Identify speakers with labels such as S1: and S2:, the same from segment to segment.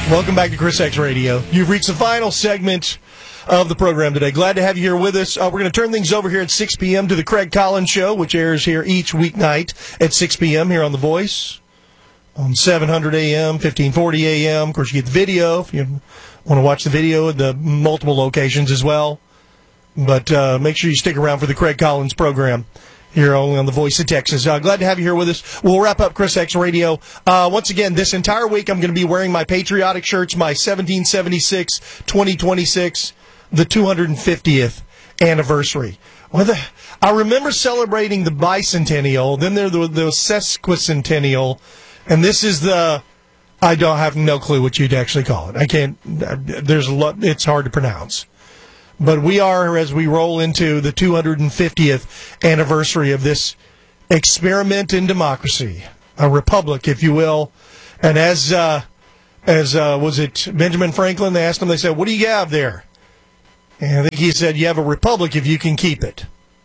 S1: Welcome back to Chris X Radio. You've reached the final segment of the program today. Glad to have you here with us. We're going to turn things over here at 6 p.m. to the Craig Collins Show, which airs here each weeknight at 6 p.m. here on The Voice on 700 a.m., 1540 a.m. Of course, you get the video if you want to watch the video at the multiple locations as well. But make sure you stick around for the Craig Collins program here only on The Voice of Texas. Glad to have you here with us. We'll wrap up Chris X Radio. Once again, this entire week I'm going to be wearing my patriotic shirts, my 1776, 2026, the 250th anniversary. I remember celebrating the bicentennial, then there was the sesquicentennial, and this is the, I don't have no clue what you'd actually call it. I can't, there's a lot, it's hard to pronounce. But we are, as we roll into the 250th anniversary of this experiment in democracy, a republic, if you will. And as was it Benjamin Franklin? They asked him, they said, what do you have there? And I think he said, you have a republic if you can keep it.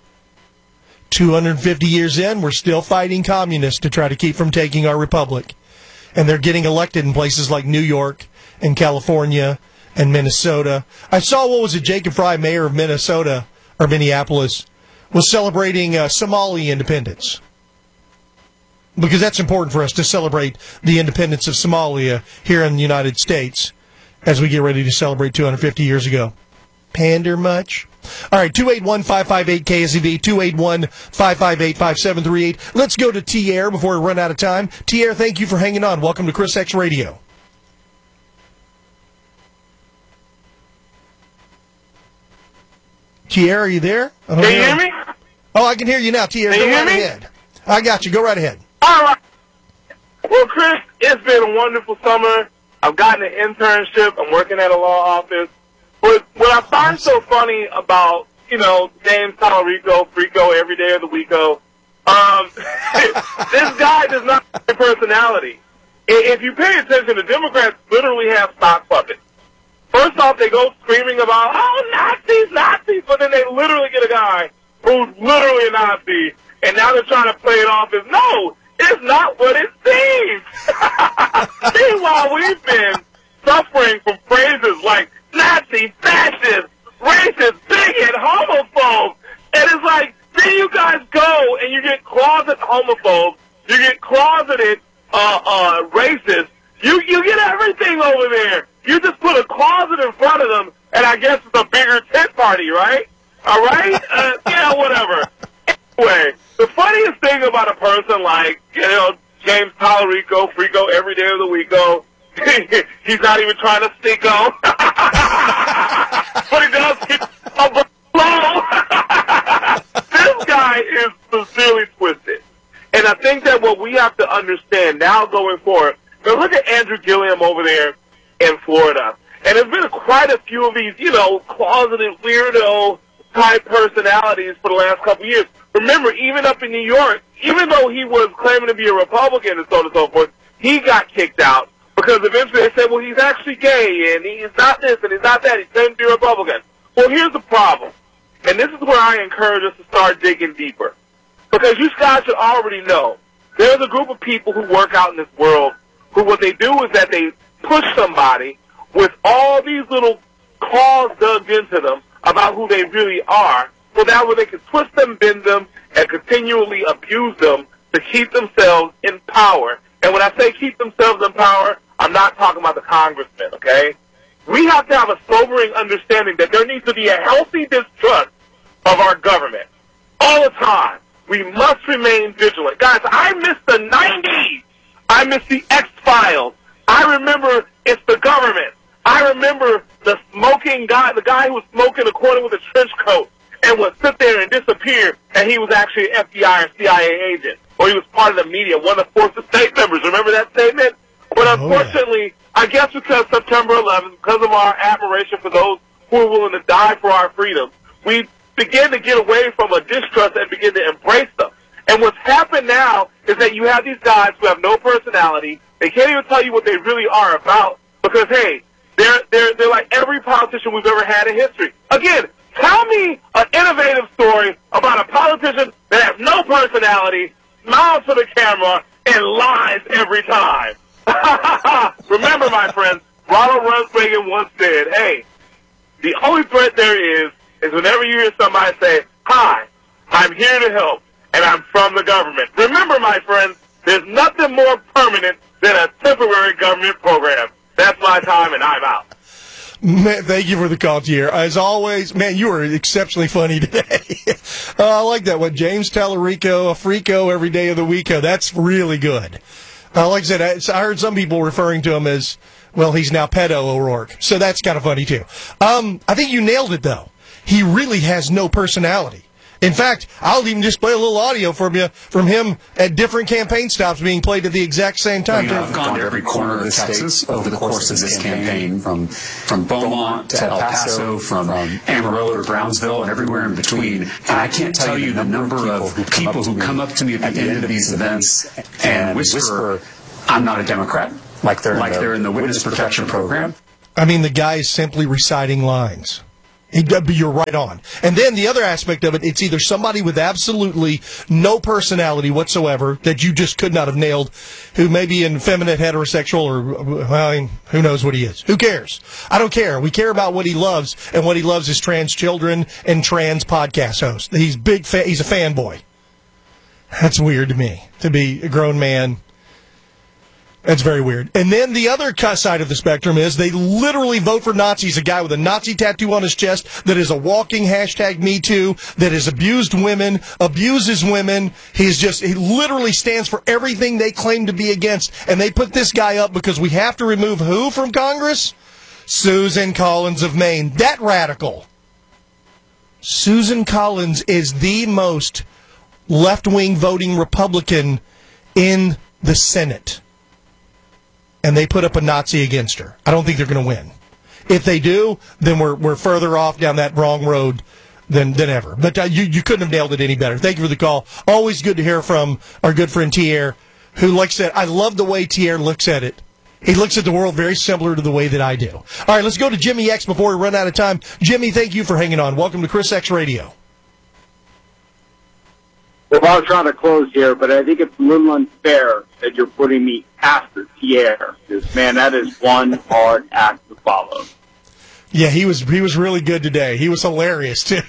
S1: 250 years in, we're still fighting communists to try to keep from taking our republic. And they're getting elected in places like New York and California and Minnesota. I saw, Jacob Fry, mayor of Minnesota, or Minneapolis, was celebrating Somali independence. Because that's important for us to celebrate the independence of Somalia here in the United States as we get ready to celebrate 250 years ago. Pander much? All right, 281-558-KSEV, 281-558-5738. Let's go to T-Air before we run out of time. T-Air, thank you for hanging on. Welcome to Chris X Radio. T-Air, are you there?
S2: Can you hear me?
S1: Oh, I can hear you now, T-Air. Go right ahead. I got you. Go right ahead.
S2: All right. Well, Chris, it's been a wonderful summer. I've gotten an internship. I'm working at a law office. But what I find so funny about, James Tallarico, Frico, every day of the weeko, this guy does not have a personality. If you pay attention, the Democrats literally have stock puppets. First off, they go screaming about, oh, Nazis, Nazis, but then they literally get a guy who's literally a Nazi, and now they're trying to play it off as, no, it's not what it seems. Meanwhile, we've been suffering from phrases like Nazi, fascist, racist, bigot, homophobe, and it's like, then you guys go and you get closet homophobes, you get closeted racist, you get everything over there. You just put a closet in front of them, and I guess it's a bigger tent party, right? All right? Yeah, whatever. Anyway, the funniest thing about a person like, James Tallarico, Frico, every day of the weeko, he's not even trying to sticko. But he does get a blow. This guy is sincerely twisted. And I think that what we have to understand now going forward, now look at Andrew Gilliam over there in Florida. And there's been quite a few of these, closeted weirdo type personalities for the last couple of years. Remember, even up in New York, even though he was claiming to be a Republican and so on and so forth, he got kicked out because eventually they said, well, he's actually gay and he's not this and he's not that. He's claiming to be a Republican. Well, here's the problem. And this is where I encourage us to start digging deeper. Because you guys should already know, there's a group of people who work out in this world who what they do is that they push somebody with all these little claws dug into them about who they really are, so that way they can twist them, bend them, and continually abuse them to keep themselves in power. And when I say keep themselves in power, I'm not talking about the congressmen, okay? We have to have a sobering understanding that there needs to be a healthy distrust of our government all the time. We must remain vigilant. Guys, I miss the 90s. I miss the X-Files. I remember It's the Government. I remember the smoking guy, the guy who was smoking a corner with a trench coat and would sit there and disappear, and he was actually an FBI or CIA agent, or he was part of the media, one of the Forces State members. Remember that statement? But unfortunately, I guess because September 11th, because of our admiration for those who are willing to die for our freedom, we begin to get away from a distrust and begin to embrace them. And what's happened now is that you have these guys who have no personality. They can't even tell you what they really are about because, hey, they're like every politician we've ever had in history. Again, tell me an innovative story about a politician that has no personality, smiles for the camera, and lies every time. Remember, my friends, Ronald Reagan once said, hey, the only threat there is whenever you hear somebody say, hi, I'm here to help, and I'm from the government. Remember, my friends, there's nothing more permanent than a temporary government program. That's my time, and I'm out.
S1: Man, thank you for the call, Tier. As always, man, you are exceptionally funny today. I like that one. James Tallarico, a freako every day of the week. That's really good. Like I said, I heard some people referring to him as, well, he's now pedo O'Rourke. So that's kind of funny, too. I think you nailed it, though. He really has no personality. In fact, I'll even just play a little audio from him at different campaign stops being played at the exact same time.
S3: I've gone to every corner of Texas over the course of this campaign, from Beaumont to El Paso, from Amarillo to Brownsville, and everywhere in between. And I can't tell you the number of people who come up to me at the end of these events and whisper, I'm not a Democrat, like they're in the Witness Protection Program.
S1: I mean, the guy is simply reciting lines. You're right on. And then the other aspect of it, it's either somebody with absolutely no personality whatsoever that you just could not have nailed, who may be an effeminate heterosexual or, well, who knows what he is. Who cares? I don't care. We care about what he loves, and what he loves is trans children and trans podcast hosts. He's he's a fanboy. That's weird to me, to be a grown man. That's very weird. And then the other side of the spectrum is they literally vote for Nazis, a guy with a Nazi tattoo on his chest that is a walking hashtag Me Too, that has abused women, abuses women. He literally stands for everything they claim to be against. And they put this guy up because we have to remove who from Congress? Susan Collins of Maine. That radical. Susan Collins is the most left-wing voting Republican in the Senate. And they put up a Nazi against her. I don't think they're going to win. If they do, then we're further off down that wrong road than ever. But you couldn't have nailed it any better. Thank you for the call. Always good to hear from our good friend Tier, who, like I said, I love the way Tier looks at it. He looks at the world very similar to the way that I do. All right, let's go to Jimmy X before we run out of time. Jimmy, thank you for hanging on. Welcome to Chris X Radio.
S4: Well, I was trying to close here, but I think it's a little unfair that you're putting me after Pierre. Because, man, that is one hard act to follow.
S1: Yeah, he was really good today. He was hilarious, too.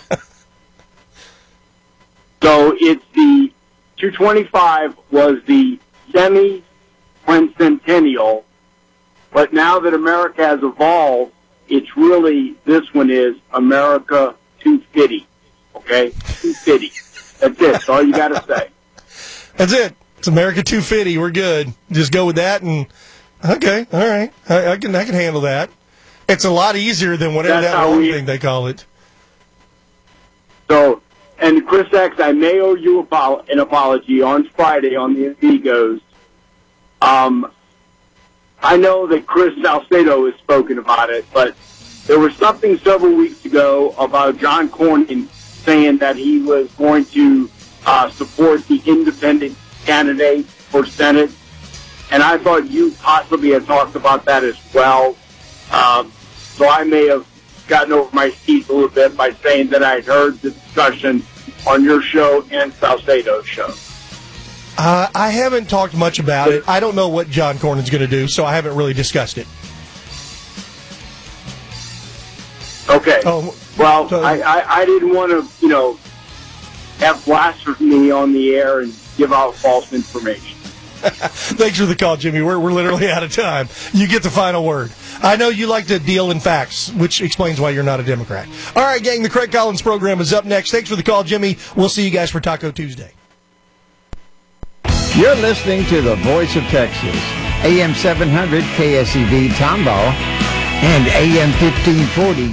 S4: So it's the 225 was the semi-quincentennial, but now that America has evolved, it's really, this one is America 250, okay? 250. That's it. That's all you got to say.
S1: That's it. It's America 250. We're good. Just go with that, and okay, all right. I can handle that. It's a lot easier than whatever that wrong thing they call it.
S4: So, and Chris X, I may owe you an apology on Friday on the Amigos. I know that Chris Salcedo has spoken about it, but there was something several weeks ago about John Cornyn saying that he was going to support the independent candidate for Senate. And I thought you possibly had talked about that as well. So I may have gotten over my skis a little bit by saying that I had heard the discussion on your show and Salcedo's show.
S1: I haven't talked much about it. I don't know what John Cornyn's going to do, so I haven't really discussed it.
S4: Okay. Well, I didn't want to, have blasphemy on the air and give out false information.
S1: Thanks for the call, Jimmy. We're literally out of time. You get the final word. I know you like to deal in facts, which explains why you're not a Democrat. All right, gang, the Craig Collins program is up next. Thanks for the call, Jimmy. We'll see you guys for Taco Tuesday.
S5: You're listening to the Voice of Texas, AM 700 KSEV Tomball and AM 1540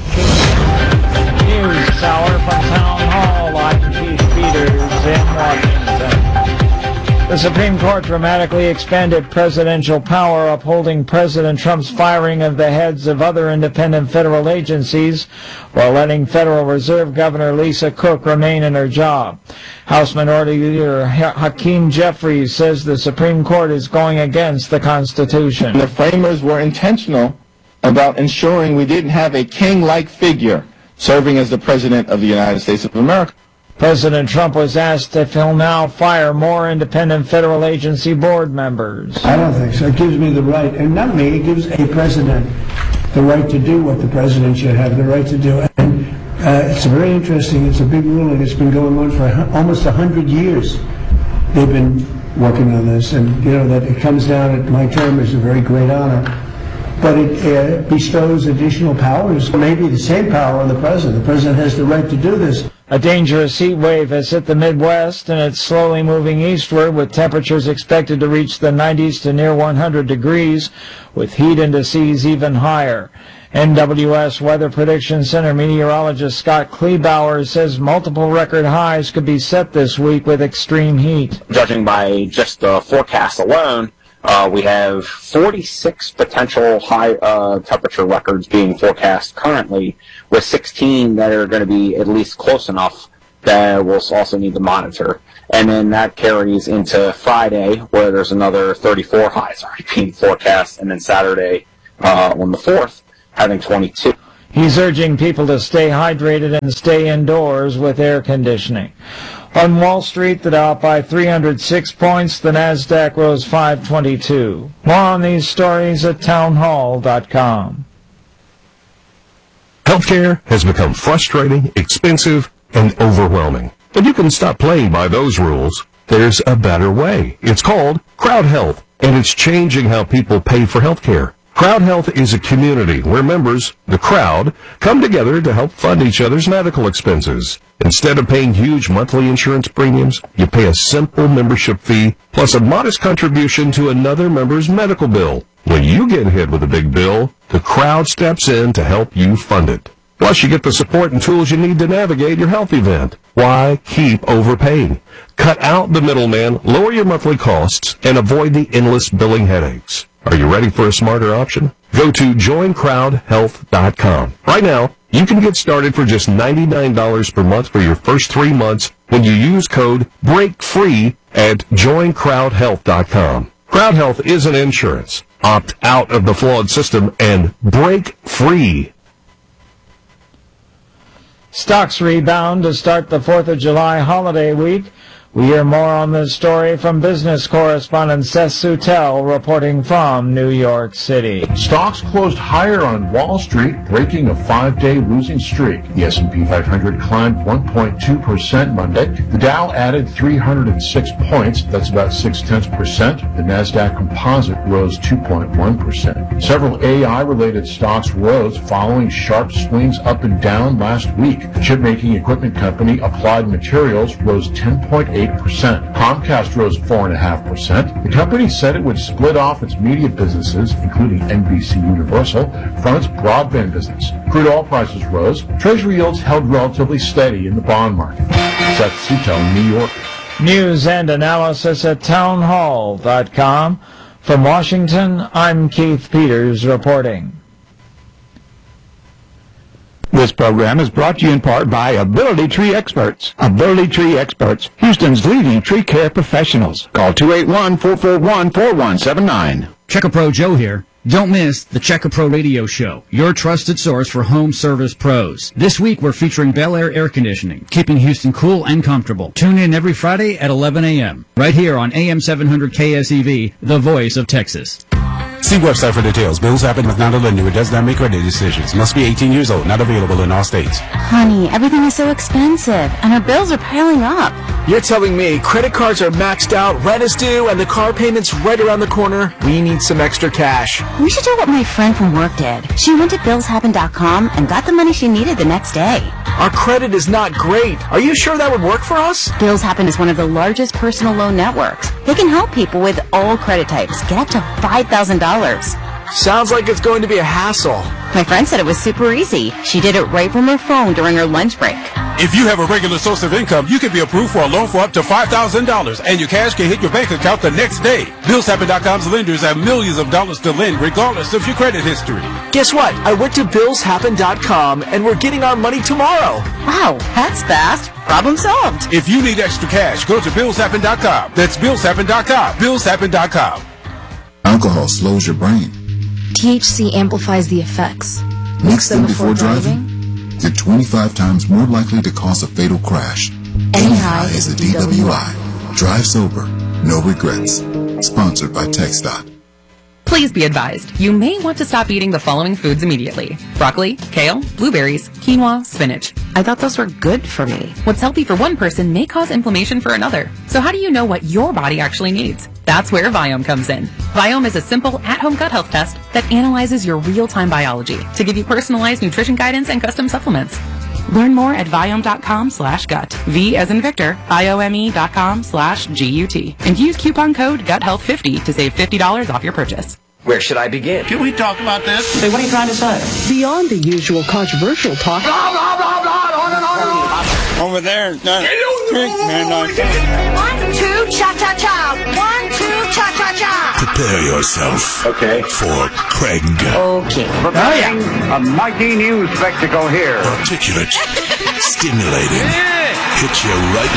S6: News Hour from Town Hall. I'm Keith Peters in Washington. The Supreme Court dramatically expanded presidential power, upholding President Trump's firing of the heads of other independent federal agencies while letting Federal Reserve Governor Lisa Cook remain in her job. House Minority Leader Hakeem Jeffries says the Supreme Court is going against the Constitution.
S7: The framers were intentional about ensuring we didn't have a king-like figure serving as the President of the United States of America.
S6: President Trump was asked if he'll now fire more independent federal agency board members.
S8: I don't think so. It gives me the right, and not me, it gives a president the right to do what the president should have the right to do. And it's very interesting. It's a big ruling. It's been going on for almost 100 years. They've been working on this, and you know that it comes down at my term is a very great honor. But it bestows additional powers, maybe the same power on the president. The president has the right to do this.
S6: A dangerous heat wave has hit the Midwest, and it's slowly moving eastward, with temperatures expected to reach the 90s to near 100 degrees, with heat indices even higher. NWS Weather Prediction Center meteorologist Scott Kleebauer says multiple record highs could be set this week with extreme heat.
S9: Judging by just the forecast alone, we have 46 potential high temperature records being forecast currently, with 16 that are going to be at least close enough that we'll also need to monitor. And then that carries into Friday, where there's another 34 highs already being forecast, and then Saturday on the 4th, having 22.
S6: He's urging people to stay hydrated and stay indoors with air conditioning. On Wall Street, the Dow up by 306 points. The Nasdaq rose 522. More on these stories at townhall.com.
S10: Healthcare has become frustrating, expensive, and overwhelming. But you can stop playing by those rules. There's a better way. It's called Crowd Health, and it's changing how people pay for healthcare. Crowd Health is a community where members, the crowd, come together to help fund each other's medical expenses. Instead of paying huge monthly insurance premiums, you pay a simple membership fee plus a modest contribution to another member's medical bill. When you get hit with a big bill, the crowd steps in to help you fund it. Plus, you get the support and tools you need to navigate your health event. Why keep overpaying? Cut out the middleman, lower your monthly costs, and avoid the endless billing headaches. Are you ready for a smarter option? Go to joincrowdhealth.com. Right now, you can get started for just $99 per month for your first 3 months when you use code BREAKFREE at joincrowdhealth.com. Crowd Health isn't insurance. Opt out of the flawed system and break free.
S6: Stocks rebound to start the 4th of July holiday week. We hear more on this story from business correspondent Seth Sutel reporting from New York City.
S11: Stocks closed higher on Wall Street, breaking a 5-day losing streak. The S&P 500 climbed 1.2% Monday. The Dow added 306 points. That's about 0.6%. The Nasdaq Composite rose 2.1%. Several AI-related stocks rose following sharp swings up and down last week. The chip-making equipment company Applied Materials rose 10.8%. Comcast rose 4.5%. The company said it would split off its media businesses, including NBC Universal, from its broadband business. Crude oil prices rose. Treasury yields held relatively steady in the bond market. Seth Sutel, New York.
S6: News and analysis at townhall.com. From Washington, I'm Keith Peters reporting.
S5: This program is brought to you in part by Ability Tree Experts. Ability Tree Experts, Houston's leading tree care professionals. Call 281-441-4179.
S12: Checker Pro Joe here. Don't miss the Checker Pro Radio Show, your trusted source for home service pros. This week we're featuring Bel Air Air Conditioning, keeping Houston cool and comfortable. Tune in every Friday at 11 a.m. right here on AM 700 KSEV, the voice of Texas.
S13: See website for details. Bills happen with not a lender. It does not make credit decisions. Must be 18 years old. Not available in all states.
S14: Honey, everything is so expensive, and our bills are piling up.
S15: You're telling me credit cards are maxed out, rent is due, and the car payment's right around the corner? We need some extra cash.
S14: We should do what my friend from work did. She went to billshappen.com and got the money she needed the next day.
S15: Our credit is not great. Are you sure that would work for us?
S14: Bills Happen is one of the largest personal loan networks. They can help people with all credit types get up to $5,000.
S15: Sounds like it's going to be a hassle.
S14: My friend said it was super easy. She did it right from her phone during her lunch break.
S13: If you have a regular source of income, you can be approved for a loan for up to $5,000, and your cash can hit your bank account the next day. BillsHappen.com's lenders have millions of dollars to lend, regardless of your credit history.
S15: Guess what? I went to BillsHappen.com, and we're getting our money tomorrow.
S14: Wow, that's fast. Problem solved.
S13: If you need extra cash, go to BillsHappen.com. That's BillsHappen.com. BillsHappen.com.
S16: Alcohol slows your brain.
S17: THC amplifies the effects.
S16: Mix them before driving. You're 25 times more likely to cause a fatal crash.
S17: Any High
S16: is a DWI. Drive sober, no regrets. Sponsored by TxDOT.
S18: Please be advised, you may want to stop eating the following foods immediately. Broccoli, kale, blueberries, quinoa, spinach. I thought those were good for me. What's healthy for one person may cause inflammation for another. So how do you know what your body actually needs? That's where Viome comes in. Viome is a simple, at-home gut health test that analyzes your real-time biology to give you personalized nutrition guidance and custom supplements. Learn more at Viome.com/gut. V as in Victor, IOME.com/GUT. And use coupon code GUTHEALTH50 to save $50 off your purchase.
S19: Where should I begin?
S20: Can we talk about this?
S19: Say, what are you trying to say?
S21: Beyond the usual controversial talk.
S20: Blah, blah, blah, blah, on and on and on. Over there, man.
S21: 1, 2, cha-cha-cha. 1, 2, cha-cha-cha.
S22: Prepare yourself.
S19: Okay.
S22: For Craig.
S21: Okay.
S20: Preparing a mighty new spectacle here.
S22: Articulate. Stimulating. Hit you right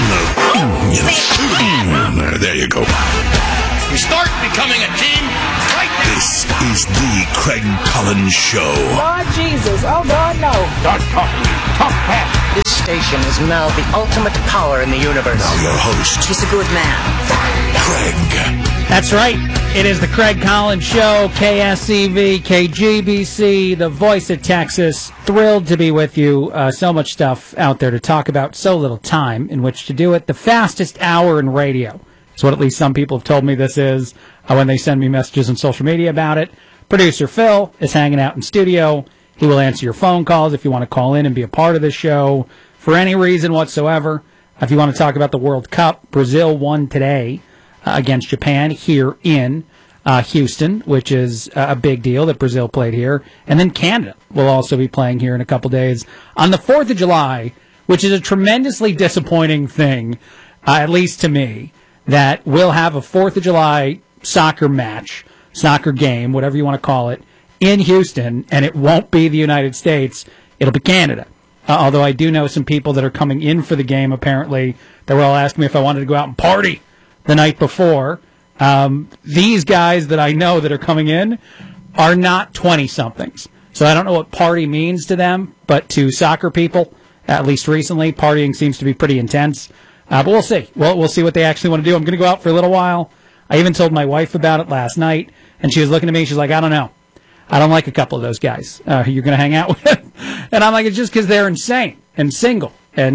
S22: in the... There you go.
S20: We start becoming a team right now.
S22: This is the Craig Collins Show.
S21: Lord Jesus. Oh, God, no.
S20: Start talking. Talk fast.
S19: This station is now the ultimate power in the universe.
S22: Now your host.
S19: He's a good man.
S22: Craig.
S6: That's right. It is the Craig Collins Show, KSEV, KGBC, the voice of Texas. Thrilled to be with you. So much stuff out there to talk about, so little time in which to do it. The fastest hour in radio. It's what at least some people have told me this is when they send me messages on social media about it. Producer Phil is hanging out in studio. He will answer your phone calls if you want to call in and be a part of the show for any reason whatsoever. If you want to talk about the World Cup, Brazil won today against Japan here in Houston, which is a big deal that Brazil played here. And then Canada will also be playing here in a couple days on the 4th of July, which is a tremendously disappointing thing, at least to me, that we'll have a 4th of July soccer match, soccer game, whatever you want to call it, in Houston, and it won't be the United States. It'll be Canada. Although I do know some people that are coming in for the game, apparently, that were all asking me if I wanted to go out and party the night before. These guys that I know that are coming in are not 20-somethings. So I don't know what party means to them, but to soccer people, at least recently, partying seems to be pretty intense. But we'll see. We'll see what they actually want to do. I'm going to go out for a little while. I even told my wife about it last night, and she was looking at me. She's like, I don't know. I don't like a couple of those guys who you're going to hang out with. And I'm like, it's just because they're insane and single and,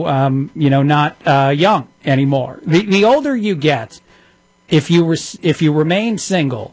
S6: not young anymore. The older you get, if you remain single,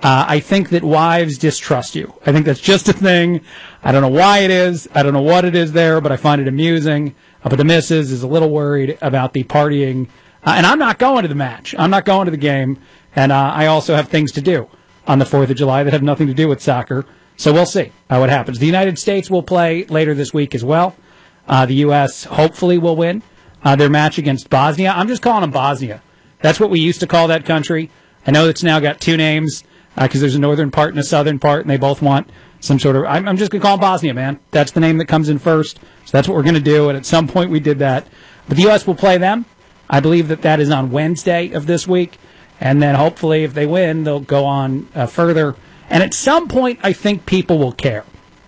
S6: I think that wives distrust you. I think that's just a thing. I don't know why it is. I don't know what it is there, but I find it amusing. But the missus is a little worried about the partying. And I'm not going to the match. I'm not going to the game. And I also have things to do on the 4th of July that have nothing to do with soccer. So we'll see what happens. The United States will play later this week as well. The U.S. hopefully will win their match against Bosnia. I'm just calling them Bosnia. That's what we used to call that country. I know it's now got two names because there's a northern part and a southern part, and they both want some sort of... I'm just going to call them Bosnia, man. That's the name that comes in first. So that's what we're going to do, and at some point we did that. But the U.S. will play them. I believe that is on Wednesday of this week. And then hopefully if they win, they'll go on further. And at some point, I think people will care.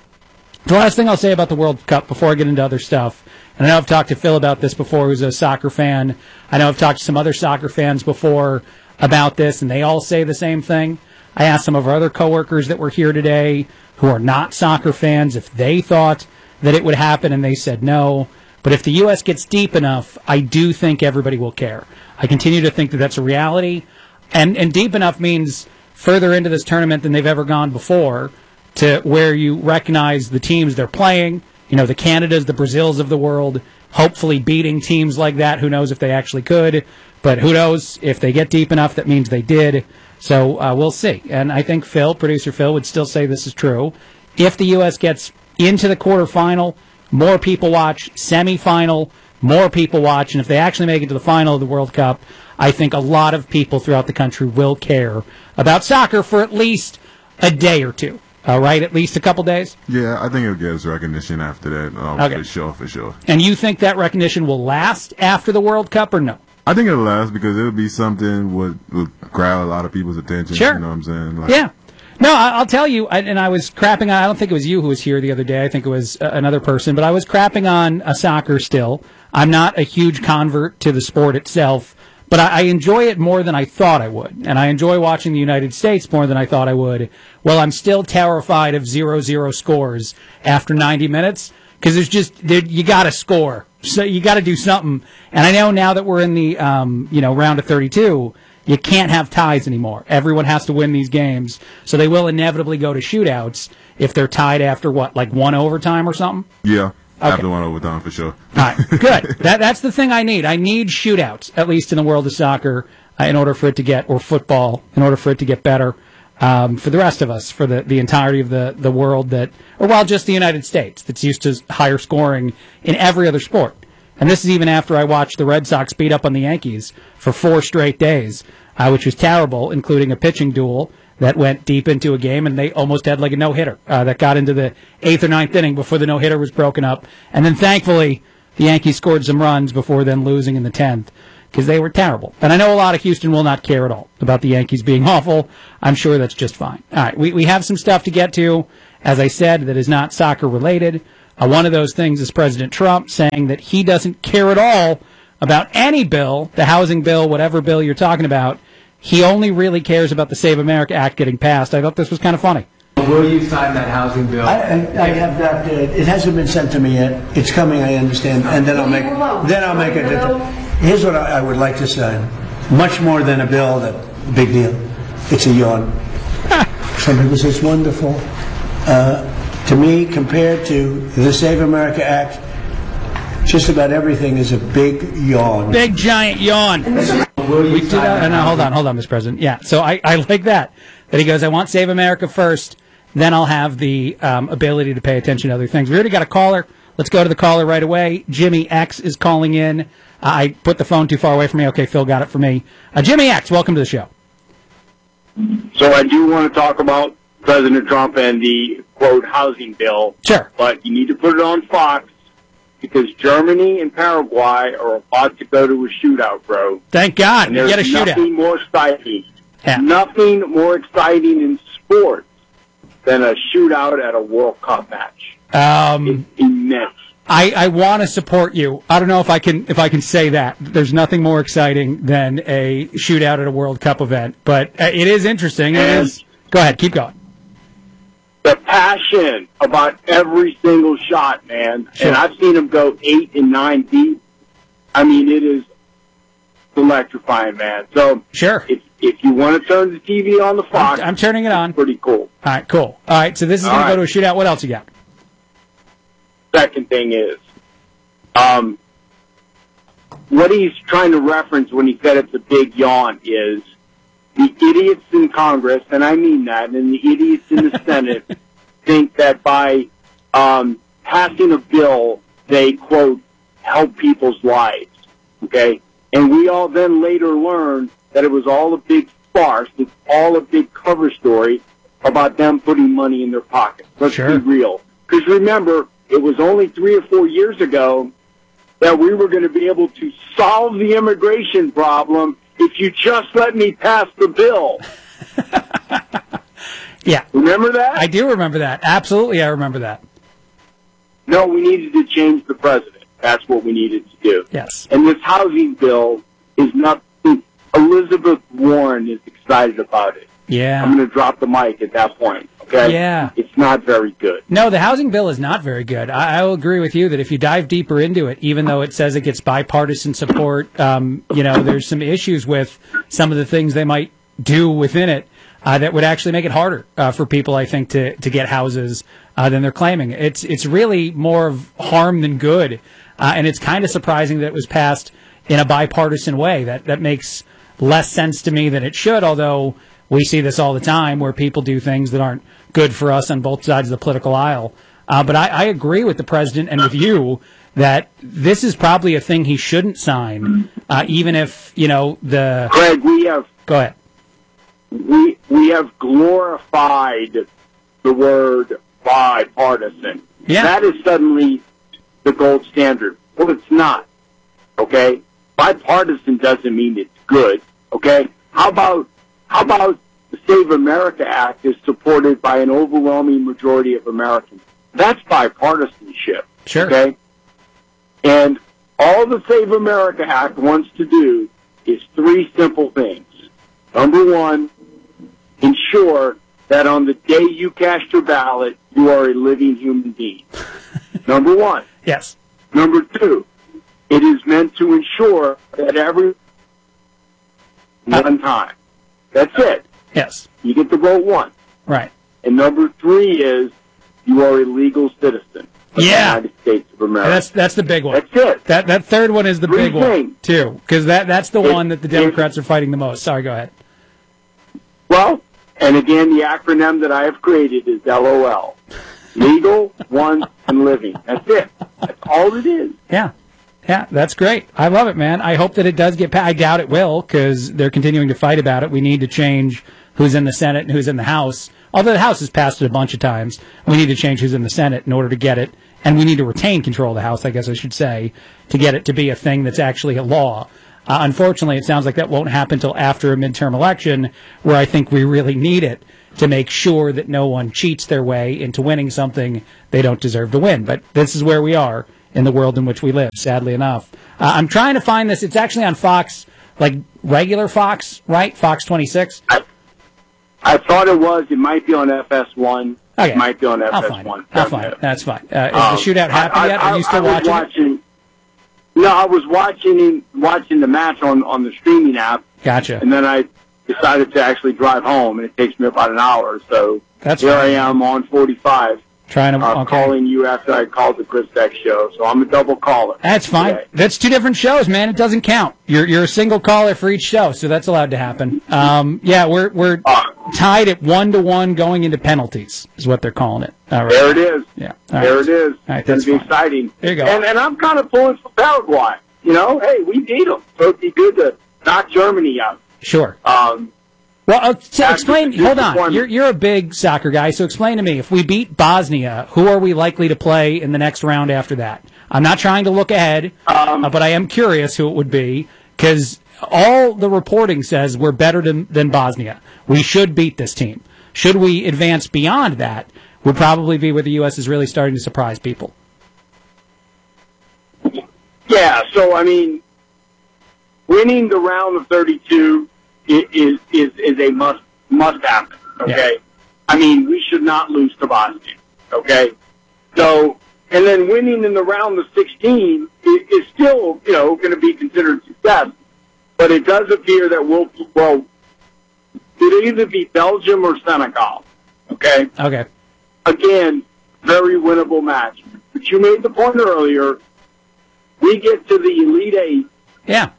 S6: The last thing I'll say about the World Cup before I get into other stuff, and I know I've talked to Phil about this before, who's a soccer fan. I know I've talked to some other soccer fans before about this, and they all say the same thing. I asked some of our other coworkers that were here today who are not soccer fans if they thought that it would happen, and they said no. But if the U.S. gets deep enough, I do think everybody will care. I continue to think that that's a reality. And deep enough means further into this tournament than they've ever gone before, to where you recognize the teams they're playing, the Canadas, the Brazils of the world, hopefully beating teams like that. Who knows if they actually could, but who knows if they get deep enough, that means they did. So we'll see. And I think producer Phil, would still say this is true. If the U.S. gets into the quarterfinal, more people watch. Semifinal, more people watch. And if they actually make it to the final of the World Cup, I think a lot of people throughout the country will care about soccer for at least a day or two. Right? At least a couple days?
S23: Yeah, I think it gives recognition after that.
S6: Okay.
S23: For sure.
S6: And you think that recognition will last after the World Cup or no?
S23: I think it'll last because it'll be something would grab a lot of people's attention.
S6: Sure.
S23: You know what I'm saying?
S6: Yeah. No, I'll tell you, and I was crapping on, I don't think it was you who was here the other day, I think it was another person, but I was crapping on soccer still.
S2: I'm not a huge convert to the sport itself, but I enjoy it more than I thought I would. And I enjoy watching the United States more than I thought I would. Well, I'm still terrified of 0-0 scores after 90 minutes because you got to score. So you got to do something. And I know now that we're in the round of 32, you can't have ties anymore. Everyone has to win these games. So they will inevitably go to shootouts if they're tied after one overtime or something?
S23: Yeah.
S2: Okay.
S23: After one overtime, for sure.
S2: All right, good. That's the thing I need. I need shootouts, at least in the world of soccer, in order for it to get, or football, in order for it to get better for the rest of us, for the entirety of the world just the United States that's used to higher scoring in every other sport. And this is even after I watched the Red Sox beat up on the Yankees for 4 straight days, which was terrible, including a pitching duel that went deep into a game, and they almost had like a no-hitter that got into the 8th or 9th inning before the no-hitter was broken up. And then, thankfully, the Yankees scored some runs before then losing in the 10th because they were terrible. And I know a lot of Houston will not care at all about the Yankees being awful. I'm sure that's just fine. All right, we have some stuff to get to, as I said, that is not soccer-related. One of those things is President Trump saying that he doesn't care at all about any bill, the housing bill, whatever bill you're talking about. He only really cares about the Save America Act getting passed. I thought this was kind of funny.
S3: Will you sign that housing bill?
S8: I have not. It hasn't been sent to me yet. It's coming, I understand, and then I'll make it. Here's what I would like to sign. Much more than a bill, big deal. It's a yawn. Some people say it's wonderful. To me, compared to the Save America Act, just about everything is a big yawn.
S2: Big giant yawn. Hold on, Mr. President. Yeah, so I like that he goes, I want Save America first, then I'll have the ability to pay attention to other things. We already got a caller. Let's go to the caller right away. Jimmy X is calling in. I put the phone too far away from me. Okay, Phil got it for me. Jimmy X, welcome to the show.
S4: So I do want to talk about President Trump and the, quote, housing bill.
S2: Sure.
S4: But you need to put it on Fox, because Germany and Paraguay are about to go to a shootout, bro.
S2: Thank God. You get a shootout.
S4: Nothing more exciting.
S2: Yeah.
S4: Nothing more exciting in sports than a shootout at a World Cup match. It's immense.
S2: I want to support you. I don't know if I can say that. There's nothing more exciting than a shootout at a World Cup event, but it is interesting. Go ahead, keep going.
S4: The passion about every single shot, man.
S2: Sure.
S4: And I've seen them go 8 and 9 deep. I mean, it is electrifying, man. So
S2: sure.
S4: If you want to turn the TV on the Fox,
S2: I'm turning it on.
S4: Pretty cool.
S2: All right, cool. All right, so this is going to go to a shootout. What else you got?
S4: Second thing is, what he's trying to reference when he said it's a big yawn is the idiots in Congress, and I mean that, and the idiots in the Senate think that by passing a bill, they, quote, help people's lives, okay? And we all then later learned that it was all a big farce. It's all a big cover story about them putting money in their pockets. Let's be real. Because remember, it was only 3 or 4 years ago that we were going to be able to solve the immigration problem if you just let me pass the bill.
S2: Yeah.
S4: Remember that?
S2: I do remember that. Absolutely, I remember that.
S4: No, we needed to change the president. That's what we needed to do.
S2: Yes.
S4: And this housing bill is not... Elizabeth Warren is excited about it.
S2: Yeah.
S4: I'm going to drop the mic at that point, okay?
S2: Yeah.
S4: It's not very good.
S2: No, the housing bill is not very good. I will agree with you that if you dive deeper into it, even though it says it gets bipartisan support, there's some issues with some of the things they might do within it that would actually make it harder for people, I think, to get houses than they're claiming. It's really more of harm than good, and it's kind of surprising that it was passed in a bipartisan way. That makes less sense to me than it should, although we see this all the time where people do things that aren't good for us on both sides of the political aisle. But I agree with the president and with you that this is probably a thing he shouldn't sign, even if,
S4: Craig,
S2: Go ahead.
S4: We have glorified the word bipartisan.
S2: Yeah.
S4: That is suddenly the gold standard. Well, it's not, okay? Bipartisan doesn't mean it's good, okay? How about the Save America Act is supported by an overwhelming majority of Americans? That's bipartisanship,
S2: sure.
S4: Okay? And all the Save America Act wants to do is three simple things. Number one, ensure that on the day you cast your ballot, you are a living human being. Number one.
S2: Yes.
S4: Number two, it is meant to ensure that every one time. That's it.
S2: Yes.
S4: You get to vote once.
S2: Right.
S4: And number three is you are a legal citizen of the United States of America.
S2: That's the big one.
S4: That's it.
S2: That third one is the
S4: Three
S2: big one,
S4: things.
S2: too, because that's the one that the Democrats are fighting the most. Sorry, go ahead.
S4: Well, and again, the acronym that I have created is LOL. Legal, once, and living. That's it. That's all it is.
S2: Yeah. Yeah, that's great. I love it, man. I hope that it does get passed. I doubt it will, because they're continuing to fight about it. We need to change who's in the Senate and who's in the House. Although the House has passed it a bunch of times, we need to change who's in the Senate in order to get it. And we need to retain control of the House, I guess I should say, to get it to be a thing that's actually a law. Unfortunately, it sounds like that won't happen until after a midterm election, where I think we really need it to make sure that no one cheats their way into winning something they don't deserve to win. But this is where we are in the world in which we live, sadly enough. I'm trying to find this. It's actually on Fox, like regular Fox, right? Fox 26?
S4: I thought it was. It might be on FS1.
S2: Okay.
S4: It might be on FS1.
S2: I'll find it. That's fine. Is the shootout happened yet? Are you still watching it?
S4: No, I was watching the match on the streaming app.
S2: Gotcha.
S4: And then I decided to actually drive home, and it takes me about an hour. So
S2: That's
S4: here
S2: fine.
S4: I am on 45. Calling you after I called the Chris Beck show, so I'm a double caller.
S2: That's fine.
S4: today.
S2: That's two different shows, man. It doesn't count. You're a single caller for each show, so that's allowed to happen. Yeah, we're tied at 1-1 going into penalties, is what they're calling it. Right.
S4: There it is.
S2: Yeah.
S4: There it is.
S2: All right,
S4: It's going
S2: that's
S4: to be
S2: fine.
S4: exciting.
S2: There you go.
S4: And I'm kind of pulling for Paraguay. You know, hey, we beat them, so it'd be good to knock Germany out.
S2: Sure. Well, explain. Hold on. You're a big soccer guy, so explain to me. If we beat Bosnia, who are we likely to play in the next round after that? I'm not trying to look ahead, but I am curious who it would be, because all the reporting says we're better than Bosnia. We should beat this team. Should we advance beyond that, would probably be where the U.S. is really starting to surprise people.
S4: Yeah, so, I mean, winning the round of 32 is a must happen, okay?
S2: Yeah.
S4: I mean, we should not lose to Bosnia, okay? So, and then winning in the round of 16 is still, going to be considered success. But it does appear that it'll either be Belgium or Senegal, okay?
S2: Okay.
S4: Again, very winnable match. But you made the point earlier, we get to the Elite Eight.
S2: Yeah.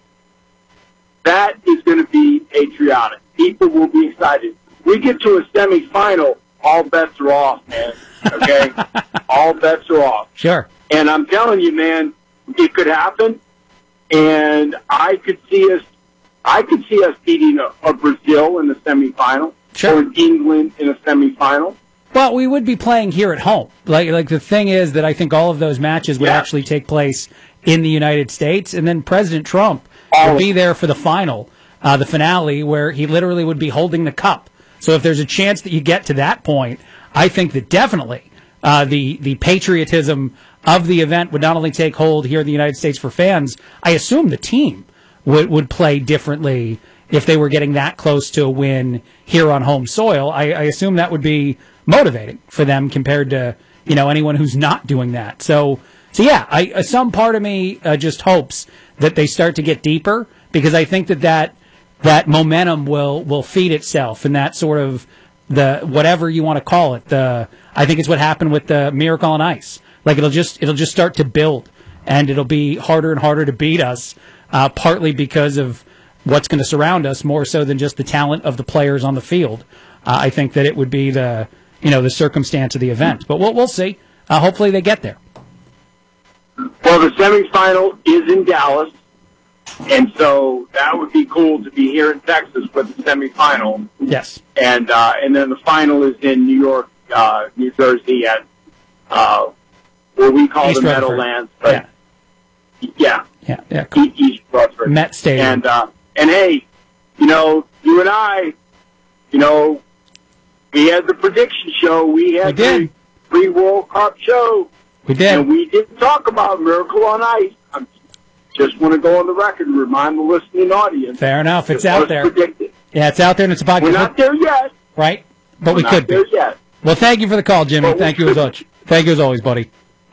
S4: That is going to be patriotic. People will be excited. We get to a semifinal, all bets are off, man. Okay? All bets are off.
S2: Sure.
S4: And I'm telling you, man, it could happen. And I could see us beating a Brazil in the semifinal.
S2: Sure.
S4: Or England in a semifinal.
S2: Well, we would be playing here at home. Like the thing is that I think all of those matches would actually take place in the United States, and then President Trump would be there for the final, the finale, where he literally would be holding the cup. So if there's a chance that you get to that point, I think that definitely the patriotism of the event would not only take hold here in the United States for fans, I assume the team would play differently if they were getting that close to a win here on home soil. I assume that would be motivating for them compared to anyone who's not doing that. So yeah, some part of me just hopes that they start to get deeper, because I think that momentum will feed itself, and that sort of the whatever you want to call it. I think it's what happened with the Miracle on Ice. Like it'll just start to build, and it'll be harder and harder to beat us, partly because of what's going to surround us more so than just the talent of the players on the field. I think that it would be the circumstance of the event, but we'll see. Hopefully they get there.
S4: Well, the semifinal is in Dallas, and so that would be cool to be here in Texas for the semifinal.
S2: Yes.
S4: And then the final is in New York, New Jersey at what we call
S2: East
S4: the
S2: Rutherford.
S4: Meadowlands. But yeah,
S2: cool.
S4: East Rutherford.
S2: Met Stadium.
S4: And hey, you and I, we had the prediction show. We had the pre-World Cup show.
S2: We did.
S4: And we didn't talk about Miracle on Ice. I'm Just want to go on the record and remind the listening audience.
S2: Fair enough. It's
S4: it
S2: out
S4: was
S2: there.
S4: predicted.
S2: Yeah, it's out there, and it's a podcast.
S4: We're not there yet.
S2: Right? But we
S4: We're
S2: could
S4: not there
S2: be.
S4: yet.
S2: Well, thank you for the call, Jimmy. Thank you as much. Thank you as always, buddy.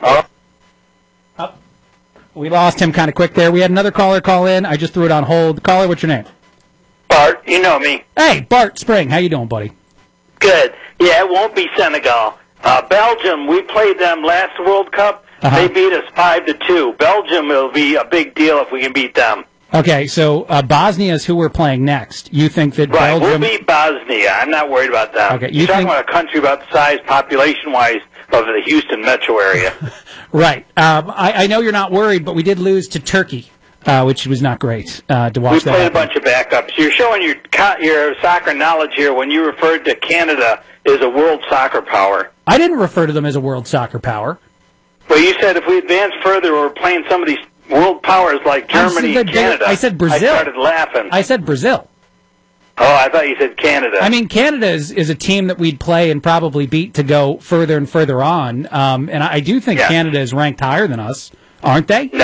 S2: We lost him kind of quick there. We had another caller call in. I just threw it on hold. Caller, what's your name?
S1: Bart, you know me.
S2: Hey, Bart Spring. How you doing, buddy?
S1: Good. Yeah, it won't be Senegal. Belgium, we played them last World Cup. They beat us 5-2. Belgium will be a big deal if we can beat them.
S2: Okay, so Bosnia is who we're playing next. You think that
S1: Right,
S2: Belgium...
S1: we'll beat Bosnia. I'm not worried about that.
S2: Okay,
S1: You're talking about a country about the size, population-wise, of the Houston metro area.
S2: Right. I know you're not worried, but we did lose to Turkey, which was not great to watch
S1: We
S2: that
S1: played a
S2: happen.
S1: bunch of backups. You're showing your soccer knowledge here when you referred to Canada as a world soccer power.
S2: I didn't refer to them as a world soccer power.
S1: Well, you said if we advance further, we're playing some of these world powers like Germany and Canada.
S2: I said Brazil.
S1: I started laughing.
S2: I said Brazil.
S1: Oh, I thought you said Canada.
S2: I mean, Canada is a team that we'd play and probably beat to go further and further on. And I do think Canada is ranked higher than us, aren't they?